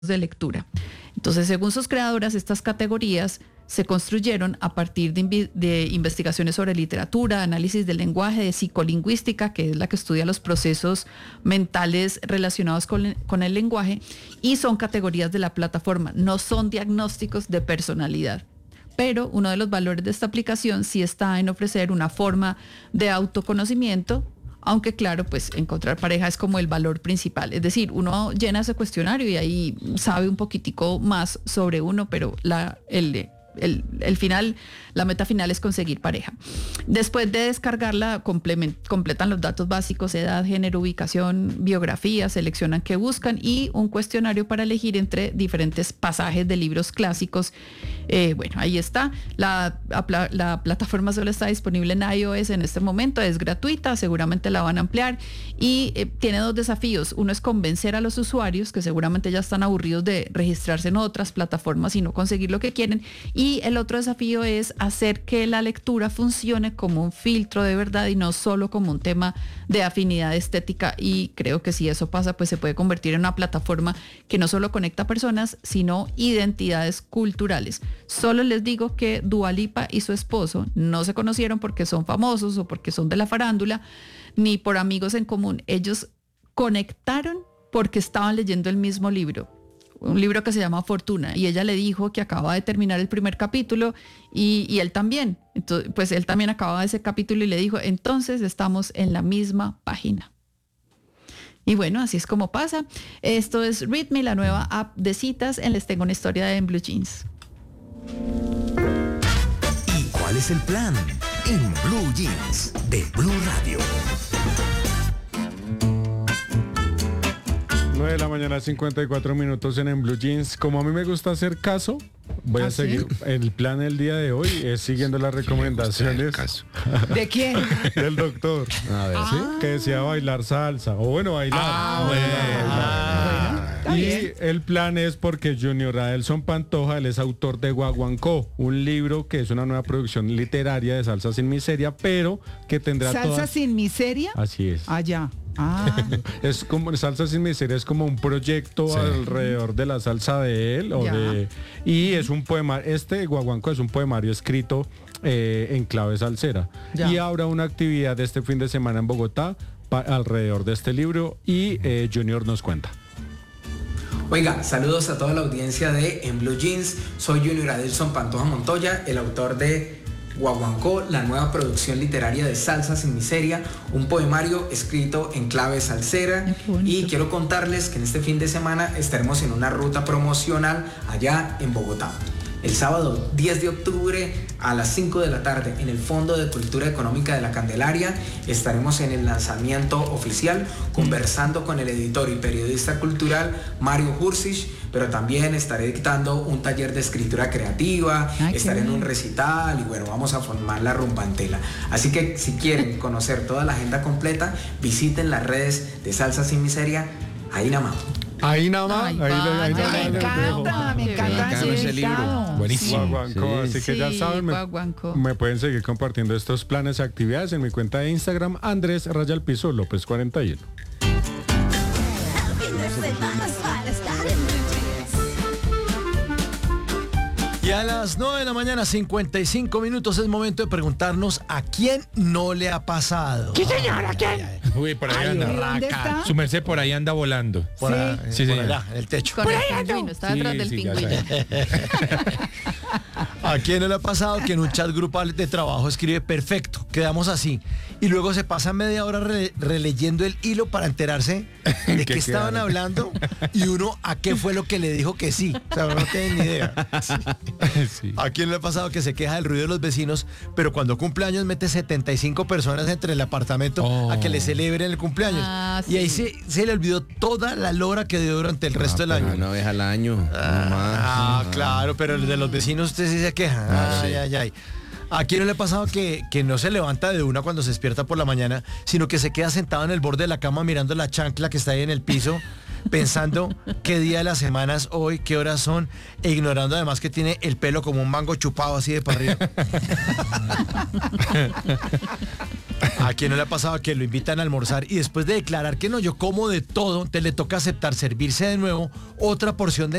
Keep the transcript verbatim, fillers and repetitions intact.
de lectura. Entonces, según sus creadoras, estas categorías se construyeron a partir de, invi- de investigaciones sobre literatura, análisis del lenguaje, de psicolingüística, que es la que estudia los procesos mentales relacionados con, con el lenguaje, y son categorías de la plataforma, no son diagnósticos de personalidad. Pero uno de los valores de esta aplicación sí está en ofrecer una forma de autoconocimiento, aunque claro, pues encontrar pareja es como el valor principal. Es decir, uno llena ese cuestionario y ahí sabe un poquitico más sobre uno, pero la, el, el, el final, la meta final es conseguir pareja. Después de descargarla, completan los datos básicos, edad, género, ubicación, biografía, seleccionan qué buscan y un cuestionario para elegir entre diferentes pasajes de libros clásicos. Eh, bueno, ahí está. La, la, la plataforma solo está disponible en iOS en este momento, es gratuita, seguramente la van a ampliar y eh, tiene dos desafíos. Uno es convencer a los usuarios que seguramente ya están aburridos de registrarse en otras plataformas y no conseguir lo que quieren. Y el otro desafío es hacer que la lectura funcione como un filtro de verdad y no solo como un tema de afinidad estética. Y creo que si eso pasa, pues se puede convertir en una plataforma que no solo conecta personas, sino identidades culturales. Solo les digo que Dua Lipa y su esposo no se conocieron porque son famosos o porque son de la farándula, ni por amigos en común. Ellos conectaron porque estaban leyendo el mismo libro, un libro que se llama Fortuna, y ella le dijo que acaba de terminar el primer capítulo y, y él también. Entonces, pues él también acababa ese capítulo y le dijo, entonces estamos en la misma página. Y bueno, así es como pasa. Esto es Read Me, la nueva app de citas. Les tengo una historia de en Blue Jeans. ¿Y cuál es el plan? En Blue Jeans de Blue Radio. nueve de la mañana, cincuenta y cuatro minutos en, en Blue Jeans. Como a mí me gusta hacer caso, voy ¿Ah, a seguir. sí? El plan del día de hoy es siguiendo las recomendaciones ¿De quién? del doctor. A ver. ¿Sí? Que decía bailar salsa. O bueno, bailar. Ah, Bailar, bueno. bailar. Está Y bien. el plan es porque Junior Adelson Pantoja, él es autor de Guaguancó, un libro que es una nueva producción literaria de Salsa sin Miseria, pero que tendrá ¿Salsa todas... sin miseria? Así es. Allá. Ah, Es como Salsa sin Miseria, es como un proyecto Sí. alrededor de la salsa de él o Ya. de, y es un poema. Este Guaguancó es un poemario escrito eh, en clave salsera. Ya. Y habrá una actividad de este fin de semana en Bogotá pa- alrededor de este libro y eh, Junior nos cuenta. Oiga, saludos a toda la audiencia de En Blue Jeans. Soy Junior Adelson Pantoja Montoya, el autor de Guaguancó, la nueva producción literaria de Salsa sin Miseria, un poemario escrito en clave salsera. Ay, qué bonito. Y quiero contarles que en este fin de semana estaremos en una ruta promocional allá en Bogotá. El sábado diez de octubre a las cinco de la tarde en el Fondo de Cultura Económica de la Candelaria estaremos en el lanzamiento oficial conversando con el editor y periodista cultural Mario Hursich, pero también estaré dictando un taller de escritura creativa, Ay, qué estaré en un bien. recital y bueno, vamos a formar la rumbantela. Así que si quieren conocer toda la agenda completa, visiten las redes de Salsa sin Miseria, ahí nada más. Ahí nada más. Ay, ahí le- ahí vaya, nada más me les dejo. encanta, me Qué encanta bacano ese libro. significado. Buenísimo. Guaguancó, Sí. así que ya Sí, saben, me, Guaguancó. me pueden seguir compartiendo estos planes y actividades en mi cuenta de Instagram, Andrés Raya al Piso López cuarenta y uno. Y a las nueve de la mañana, cincuenta y cinco minutos, es momento de preguntarnos a quién no le ha pasado. Sí, señor, ¿a quién? Uy, por ahí Ay, anda. ¿y dónde está? Su merced por ahí anda volando. Por, Sí. a- Sí, por señor. allá, en el techo. Con Por el ahí ando. pingüino, está detrás Sí, del sí, ya pingüino. ¿A quién no le ha pasado que en un chat grupal de trabajo escribe perfecto, quedamos así, y luego se pasa media hora re- releyendo el hilo para enterarse de ¿Qué qué estaban quedaron? hablando y uno a qué fue lo que le dijo que sí? O sea, no tienen ni idea. Sí. ¿A quién le ha pasado que se queja del ruido de los vecinos, pero cuando cumple años mete setenta y cinco personas entre el apartamento Oh. a que le celebren el cumpleaños? Ah, Y ahí sí. se, se le olvidó toda la lora que dio durante el resto del año. Una vez al año. no Ah, más. claro, pero el de los vecinos usted sí se queja. Ah, Ay, sí. ay, ay. ¿A quién no le ha pasado que, que no se levanta de una cuando se despierta por la mañana, sino que se queda sentado en el borde de la cama mirando la chancla que está ahí en el piso, pensando qué día de la semana es hoy, qué horas son, e ignorando además que tiene el pelo como un mango chupado así de para arriba? ¿A quién no le ha pasado que lo invitan a almorzar y después de declarar que no, yo como de todo, te le toca aceptar servirse de nuevo otra porción de